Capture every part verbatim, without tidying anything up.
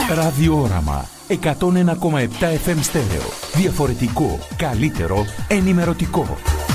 Ραδιόραμα εκατόν ένα κόμμα επτά εφ εμ στέρεο. Διαφορετικό, καλύτερο, ενημερωτικό.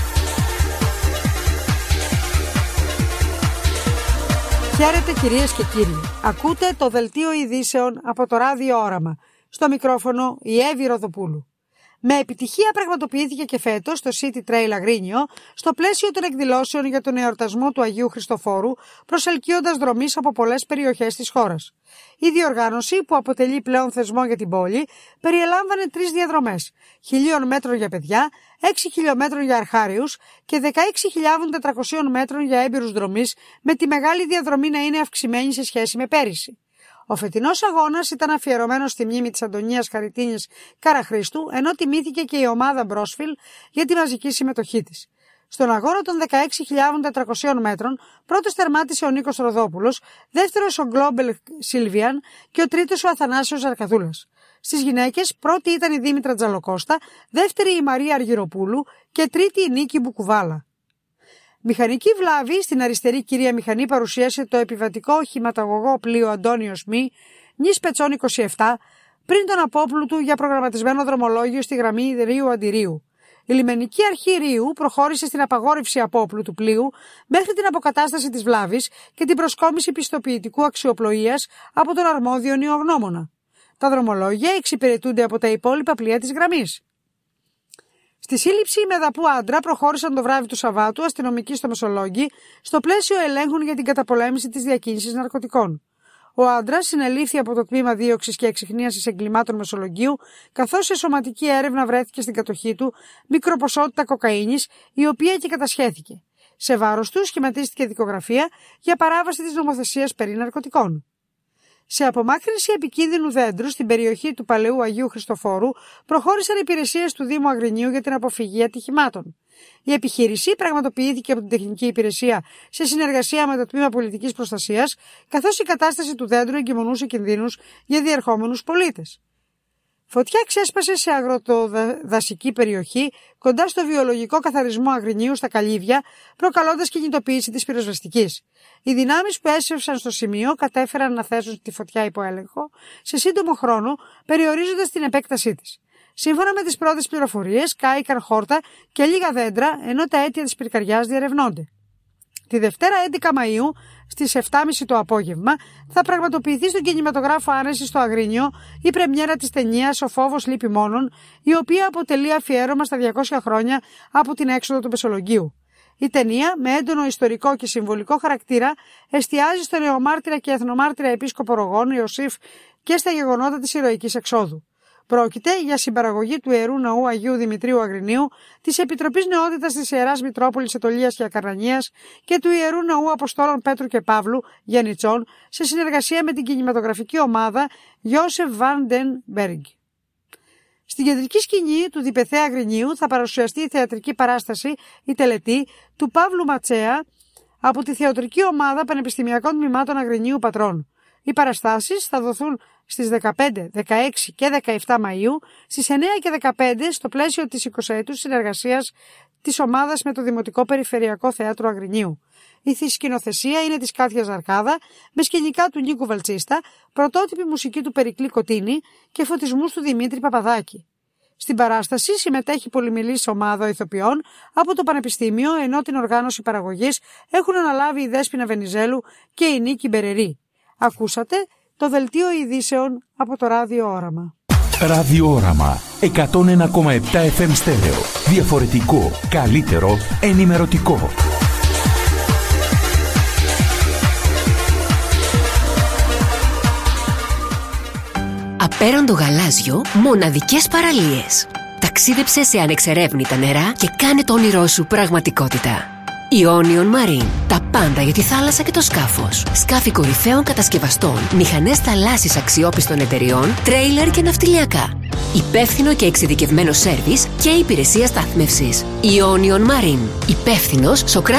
Χαίρετε κυρίες και κύριοι. Ακούτε το δελτίο ειδήσεων από το Ραδιόραμα. Στο μικρόφωνο η Εύη Ροδοπούλου. Με επιτυχία πραγματοποιήθηκε και φέτος το City Trail Αγρίνιο στο πλαίσιο των εκδηλώσεων για τον εορτασμό του Αγίου Χριστοφόρου, προσελκύοντας δρομείς από πολλές περιοχές της χώρας. Η διοργάνωση, που αποτελεί πλέον θεσμό για την πόλη, περιελάμβανε τρεις διαδρομές: χιλίων μέτρων για παιδιά, έξι χιλιόμετρων για αρχάριους και δεκαέξι χιλιάδες τετρακόσιων μέτρων για έμπειρους δρομείς, με τη μεγάλη διαδρομή να είναι αυξημένη σε σχέση με πέρυσι. Ο φετινός αγώνας ήταν αφιερωμένος στη μνήμη της Αντωνίας Χαριτίνης Καραχρήστου, ενώ τιμήθηκε και η ομάδα Μπρόσφιλ για τη μαζική συμμετοχή της. Στον αγώνα των δεκαέξι χιλιάδες τετρακόσιων μέτρων, πρώτος τερμάτισε ο Νίκος Ροδόπουλος, δεύτερος ο Γκλόμπελ Σίλβιαν και ο τρίτος ο Αθανάσιος Αρκαδούλας. Στις γυναίκες, πρώτη ήταν η Δήμητρα Τζαλοκώστα, δεύτερη η Μαρία Αργυροπούλου και τρίτη η Νίκη Μπουκουβάλα. Μηχανική βλάβη στην αριστερή κυρία μηχανή παρουσίασε το επιβατικό οχηματαγωγό πλοίο Αντώνιος Μη, νης Πετσών είκοσι επτά, πριν τον απόπλου του για προγραμματισμένο δρομολόγιο στη γραμμή Ρίου-Αντιρίου. Η λιμενική αρχή Ρίου προχώρησε στην απαγόρευση απόπλου του πλοίου μέχρι την αποκατάσταση της βλάβης και την προσκόμιση πιστοποιητικού αξιοπλοείας από τον αρμόδιο νεογνώμονα. Τα δρομολόγια εξυπηρετούνται από τα υπόλοιπα πλοία της γραμμής. Στη σύλληψη μεδαπού άντρα προχώρησαν το βράδυ του Σαββάτου αστυνομικοί στο Μεσολόγγι στο πλαίσιο ελέγχων για την καταπολέμηση της διακίνησης ναρκωτικών. Ο άντρας συνελήφθη από το τμήμα δίωξης και εξιχνίασης εγκλημάτων Μεσολογγίου, καθώς σε σωματική έρευνα βρέθηκε στην κατοχή του μικροποσότητα κοκαίνης, η οποία και κατασχέθηκε. Σε βάρος του σχηματίστηκε δικογραφία για παράβαση της νομοθεσίας περί ναρκωτικών. Σε απομάκρυνση επικίνδυνου δέντρου στην περιοχή του Παλαιού Αγίου Χριστοφόρου προχώρησαν υπηρεσίες του Δήμου Αγρινίου για την αποφυγή ατυχημάτων. Η επιχείρηση πραγματοποιήθηκε από την Τεχνική Υπηρεσία σε συνεργασία με το Τμήμα Πολιτικής Προστασίας, καθώς η κατάσταση του δέντρου εγκυμονούσε κινδύνους για διερχόμενους πολίτες. Φωτιά ξέσπασε σε αγροτοδασική περιοχή κοντά στο βιολογικό καθαρισμό Αγρινίου στα Καλύβια, προκαλώντας κινητοποίηση της πυροσβεστικής. Οι δυνάμεις που έσρευσαν στο σημείο κατέφεραν να θέσουν τη φωτιά υπό έλεγχο σε σύντομο χρόνο, περιορίζοντας την επέκτασή της. Σύμφωνα με τις πρώτες πληροφορίες, κάηκαν χόρτα και λίγα δέντρα, ενώ τα αίτια της πυρκαγιάς διερευνώνται. Τη Δευτέρα έντεκα Μαΐου στις επτά και μισή το απόγευμα θα πραγματοποιηθεί στον κινηματογράφο Άνεση στο Αγρίνιο η πρεμιέρα της ταινίας «Ο φόβος λείπει μόνον», η οποία αποτελεί αφιέρωμα στα διακόσια χρόνια από την έξοδο του Μεσολογγίου. Η ταινία, με έντονο ιστορικό και συμβολικό χαρακτήρα, εστιάζει στον νεομάρτυρα και εθνομάρτυρα επίσκοπο Ρογών Ιωσήφ και στα γεγονότα της ηρωικής εξόδου. Πρόκειται για συμπαραγωγή του Ιερού Ναού Αγίου Δημητρίου Αγρινίου, της Επιτροπής Νεότητας της Ιεράς Μητρόπολης Ετωλίας και Ακαρνανίας και του Ιερού Ναού Αποστόλων Πέτρου και Παύλου Γιαννιτσών, σε συνεργασία με την κινηματογραφική ομάδα Joseph van den Berg. Στην κεντρική σκηνή του Διπεθέα Αγρινίου θα παρουσιαστεί η θεατρική παράσταση «Η Τελετή» του Παύλου Ματσέα από τη θεατρική ομάδα Πανεπιστημιακών Τμήματων Αγρινίου Πατρών. Οι παραστάσεις θα δοθούν στις δεκαπέντε, δεκαέξι και δεκαεπτά Μαΐου, στις εννέα και δεκαπέντε στο πλαίσιο της εικοσαετούς συνεργασίας της ομάδας με το Δημοτικό Περιφερειακό Θέατρο Αγρινίου. Η σκηνοθεσία είναι της Κάτιας Αρκάδα, με σκηνικά του Νίκου Βαλτσίστα, πρωτότυπη μουσική του Περικλή Κοτίνη και φωτισμούς του Δημήτρη Παπαδάκη. Στην παράσταση συμμετέχει πολυμιλής ομάδα ηθοποιών από το Πανεπιστήμιο, ενώ την οργάνωση παραγωγής έχουν αναλάβει η Δέσποινα Βενιζέλου και η Νίκη Μπερερή. Ακούσατε το δελτίο ειδήσεων από το Ραδιόραμα. Ραδιόραμα εκατόν ένα κόμμα επτά εφ εμ στέρεο. Διαφορετικό, καλύτερο, ενημερωτικό. Απέραντο γαλάζιο, μοναδικές παραλίες. Ταξίδεψε σε ανεξερεύνητα νερά και κάνε το όνειρό σου πραγματικότητα. Ionion Marine. Τα πάντα για τη θάλασσα και το σκάφος. Σκάφη κορυφαίων κατασκευαστών, μηχανές θαλάσσης αξιόπιστων εταιριών, τρέιλερ και ναυτιλιακά. Υπεύθυνο και εξειδικευμένο σέρβις και υπηρεσία στάθμευσης. Ionion Marine. Υπεύθυνος Σοκράτης